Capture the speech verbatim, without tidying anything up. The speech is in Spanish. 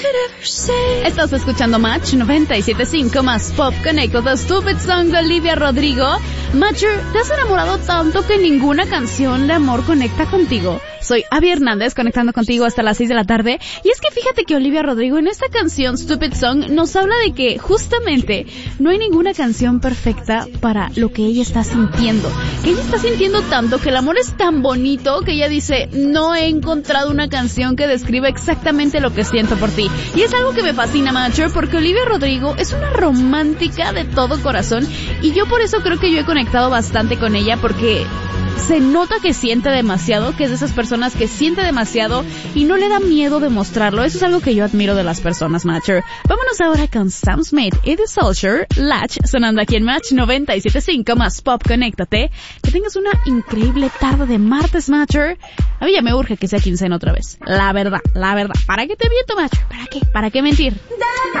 Estás escuchando Match noventa y siete punto cinco más Pop Connect, The Stupid Song de Olivia Rodrigo. Matcher, ¿te has enamorado tanto que ninguna canción de amor conecta contigo? Soy Abby Hernández, conectando contigo hasta las seis de la tarde. Y es que fíjate que Olivia Rodrigo en esta canción Stupid Song nos habla de que justamente no hay ninguna canción perfecta para lo que ella está sintiendo. Que ella está sintiendo tanto, que el amor es tan bonito que ella dice, no he encontrado una canción que describa exactamente lo que siento por ti. Y es algo que me fascina, Matcher, porque Olivia Rodrigo es una romántica de todo corazón. Y yo por eso creo que yo he conectado bastante con ella, porque se nota que siente demasiado, que es de esas personas que siente demasiado y no le da miedo demostrarlo. Eso es algo que yo admiro de las personas, Matcher. Vámonos ahora con Sam Smith y The Soldier, Latch, sonando aquí en Match noventa y siete punto cinco más Pop, conéctate. Que tengas una increíble tarde de martes, Matcher. A mí ya me urge que sea quincena otra vez. La verdad, la verdad. ¿Para qué te miento, Matcher? ¿Para qué? ¿Para qué mentir?